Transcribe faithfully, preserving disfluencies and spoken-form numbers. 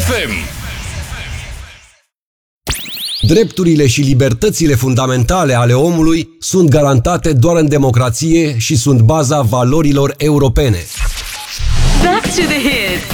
F M. Drepturile și libertățile fundamentale ale omului sunt garantate doar în democrație și sunt baza valorilor europene. Back to the hits.